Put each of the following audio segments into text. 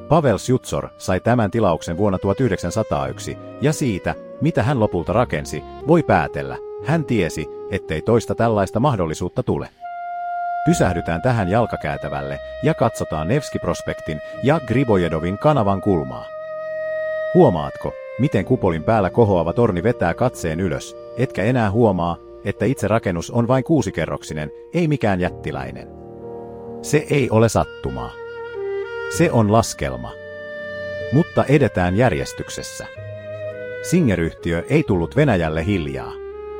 Pavel Sjutsor sai tämän tilauksen vuonna 1901, ja siitä, mitä hän lopulta rakensi, voi päätellä. Hän tiesi, ettei toista tällaista mahdollisuutta tule. Pysähdytään tähän jalkakäytävälle ja katsotaan Nevski-prospektin ja Gribojedovin kanavan kulmaa. Huomaatko, miten kupolin päällä kohoava torni vetää katseen ylös, etkä enää huomaa, että itse rakennus on vain 6-kerroksinen, ei mikään jättiläinen. Se ei ole sattumaa. Se on laskelma. Mutta edetään järjestyksessä. Singer-yhtiö ei tullut Venäjälle hiljaa.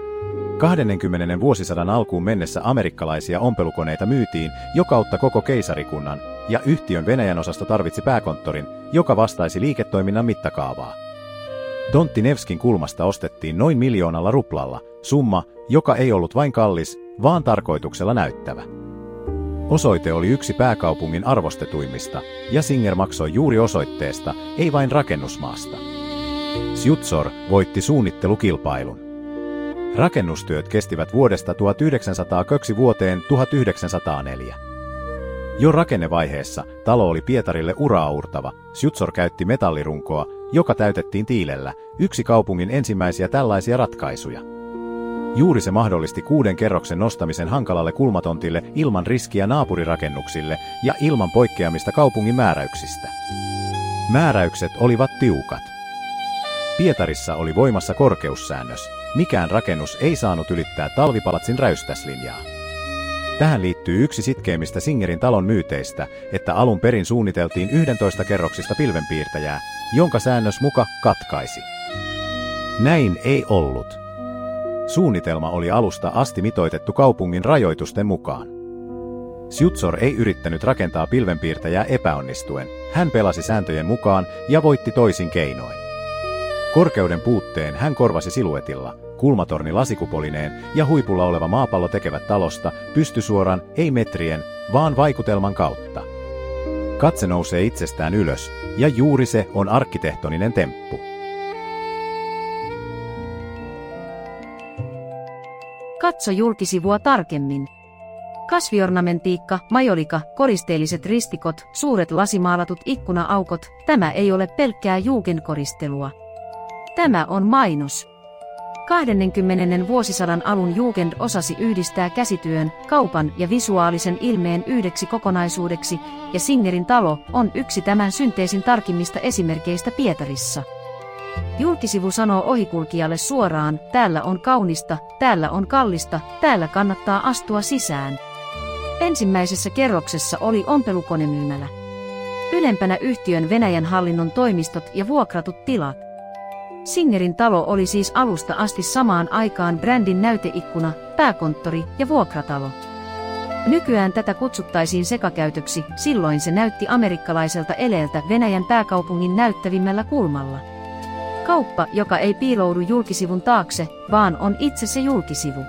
20. vuosisadan alkuun mennessä amerikkalaisia ompelukoneita myytiin jo kautta koko keisarikunnan, ja yhtiön Venäjän osasto tarvitsi pääkonttorin, joka vastaisi liiketoiminnan mittakaavaa. Tontti Nevskin kulmasta ostettiin noin 1 000 000 ruplalla, summa, joka ei ollut vain kallis, vaan tarkoituksella näyttävä. Osoite oli yksi pääkaupungin arvostetuimmista, ja Singer maksoi juuri osoitteesta, ei vain rakennusmaasta. Sjutsor voitti suunnittelukilpailun. Rakennustyöt kestivät vuodesta 1902 vuoteen 1904. Jo rakennevaiheessa talo oli Pietarille uraauurtava. Sjutsor käytti metallirunkoa, joka täytettiin tiilellä, yksi kaupungin ensimmäisiä tällaisia ratkaisuja. Juuri se mahdollisti 6 kerroksen nostamisen hankalalle kulmatontille ilman riskiä naapurirakennuksille ja ilman poikkeamista kaupungin määräyksistä. Määräykset olivat tiukat. Pietarissa oli voimassa korkeussäännös. Mikään rakennus ei saanut ylittää talvipalatsin räystäslinjaa. Tähän liittyy yksi sitkeimmistä Singerin talon myyteistä, että alun perin suunniteltiin 11 kerroksista pilvenpiirtäjää, jonka säännös muka katkaisi. Näin ei ollut. Suunnitelma oli alusta asti mitoitettu kaupungin rajoitusten mukaan. Sjutsor ei yrittänyt rakentaa pilvenpiirtäjää epäonnistuen. Hän pelasi sääntöjen mukaan ja voitti toisin keinoin. Korkeuden puutteen hän korvasi siluetilla. Kulmatorni lasikupolineen ja huipulla oleva maapallo tekevät talosta pystysuoran, ei metrien, vaan vaikutelman kautta. Katse nousee itsestään ylös, ja juuri se on arkkitehtoninen temppu. Katso julkisivua tarkemmin. Kasviornamentiikka, majolika, koristeelliset ristikot, suuret lasimaalatut ikkuna-aukot, tämä ei ole pelkkää jugendkoristelua. Tämä on mainos. 20. vuosisadan alun jugend osasi yhdistää käsityön, kaupan ja visuaalisen ilmeen yhdeksi kokonaisuudeksi, ja Singerin talo on yksi tämän synteesin tarkimmista esimerkkeistä Pietarissa. Julkisivu sanoo ohikulkijalle suoraan, täällä on kaunista, täällä on kallista, täällä kannattaa astua sisään. Ensimmäisessä kerroksessa oli ompelukonemyymälä. Ylempänä yhtiön Venäjän hallinnon toimistot ja vuokratut tilat. Singerin talo oli siis alusta asti samaan aikaan brändin näyteikkuna, pääkonttori ja vuokratalo. Nykyään tätä kutsuttaisiin sekakäytöksi, silloin se näytti amerikkalaiselta eleeltä Venäjän pääkaupungin näyttävimmällä kulmalla. Kauppa, joka ei piiloudu julkisivun taakse, vaan on itse se julkisivu.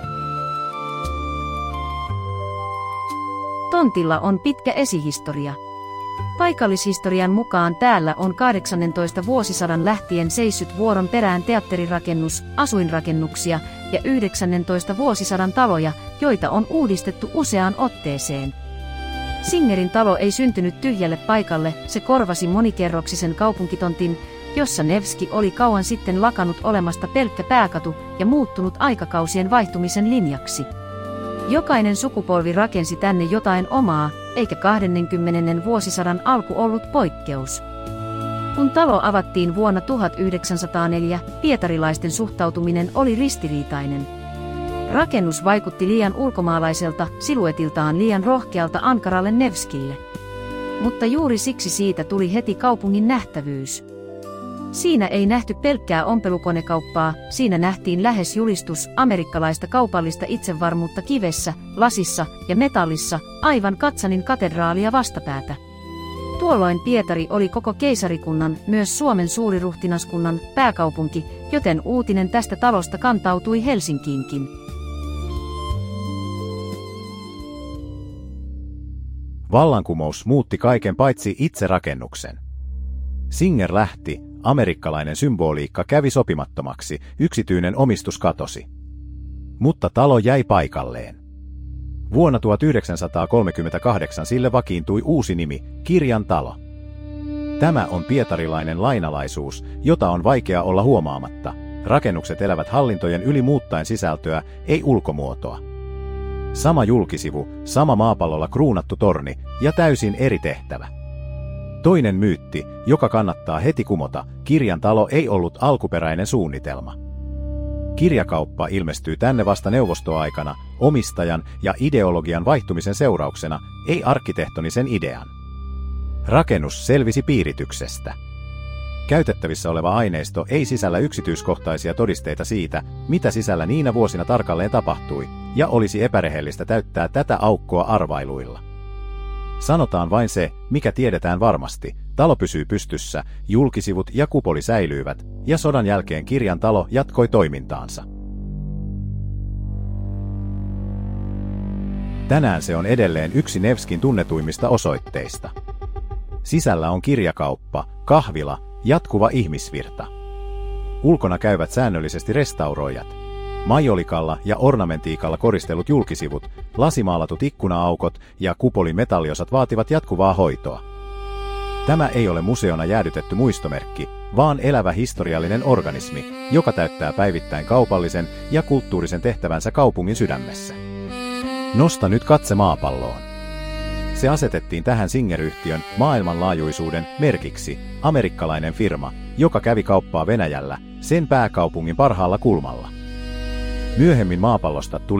Tontilla on pitkä esihistoria. Paikallishistorian mukaan täällä on 18 vuosisadan lähtien seissyt vuoron perään teatterirakennus, asuinrakennuksia ja 19 vuosisadan taloja, joita on uudistettu useaan otteeseen. Singerin talo ei syntynyt tyhjälle paikalle, se korvasi monikerroksisen kaupunkitontin, jossa Nevski oli kauan sitten lakannut olemasta pelkkä pääkatu ja muuttunut aikakausien vaihtumisen linjaksi. Jokainen sukupolvi rakensi tänne jotain omaa, eikä 20. vuosisadan alku ollut poikkeus. Kun talo avattiin vuonna 1904, pietarilaisten suhtautuminen oli ristiriitainen. Rakennus vaikutti liian ulkomaalaiselta, siluetiltaan liian rohkealta ankaralle Nevskille. Mutta juuri siksi siitä tuli heti kaupungin nähtävyys. Siinä ei nähty pelkkää ompelukonekauppaa, siinä nähtiin lähes julistus amerikkalaista kaupallista itsevarmuutta kivessä, lasissa ja metallissa, aivan Katsanin katedraalia vastapäätä. Tuolloin Pietari oli koko keisarikunnan, myös Suomen suuriruhtinaskunnan, pääkaupunki, joten uutinen tästä talosta kantautui Helsinkiinkin. Vallankumous muutti kaiken paitsi itse rakennuksen. Singer lähti, amerikkalainen symboliikka kävi sopimattomaksi, yksityinen omistus katosi. Mutta talo jäi paikalleen. Vuonna 1938 sille vakiintui uusi nimi, Kirjan talo. Tämä on pietarilainen lainalaisuus, jota on vaikea olla huomaamatta. Rakennukset elävät hallintojen yli muuttaen sisältöä, ei ulkomuotoa. Sama julkisivu, sama maapallolla kruunattu torni ja täysin eri tehtävä. Toinen myytti, joka kannattaa heti kumota, kirjan talo ei ollut alkuperäinen suunnitelma. Kirjakauppa ilmestyy tänne vasta neuvostoaikana, omistajan ja ideologian vaihtumisen seurauksena, ei arkkitehtonisen idean. Rakennus selvisi piirityksestä. Käytettävissä oleva aineisto ei sisällä yksityiskohtaisia todisteita siitä, mitä sisällä niinä vuosina tarkalleen tapahtui, ja olisi epärehellistä täyttää tätä aukkoa arvailuilla. Sanotaan vain se, mikä tiedetään varmasti. Talo pysyy pystyssä, julkisivut ja kupoli säilyivät, ja sodan jälkeen kirjan talo jatkoi toimintaansa. Tänään se on edelleen yksi Nevskin tunnetuimmista osoitteista. Sisällä on kirjakauppa, kahvila, jatkuva ihmisvirta. Ulkona käyvät säännöllisesti restauroijat. Majolikalla ja ornamentiikalla koristellut julkisivut, lasimaalatut ikkuna-aukot ja kupolin metalliosat vaativat jatkuvaa hoitoa. Tämä ei ole museona jäädytetty muistomerkki, vaan elävä historiallinen organismi, joka täyttää päivittäin kaupallisen ja kulttuurisen tehtävänsä kaupungin sydämessä. Nosta nyt katse maapalloon. Se asetettiin tähän Singer-yhtiön maailmanlaajuisuuden merkiksi, amerikkalainen firma, joka kävi kauppaa Venäjällä, sen pääkaupungin parhaalla kulmalla. Myöhemmin maapallosta tuli